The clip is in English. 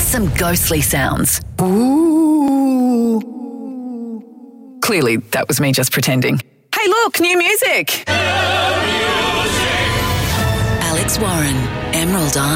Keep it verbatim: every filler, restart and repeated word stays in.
some ghostly sounds. Ooh. Clearly, that was me just pretending. Hey, look, new music. Alex Warren, Emerald Eye.